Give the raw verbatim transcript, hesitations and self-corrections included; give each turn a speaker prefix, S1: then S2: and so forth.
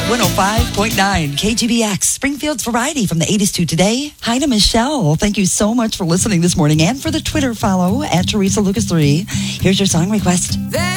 S1: one oh five point nine K G B X, Springfield's variety from the eighties to today. Hi to Michelle. Thank you so much for listening this morning and for the Twitter follow at Teresa Lucas three. Here's your song request.
S2: There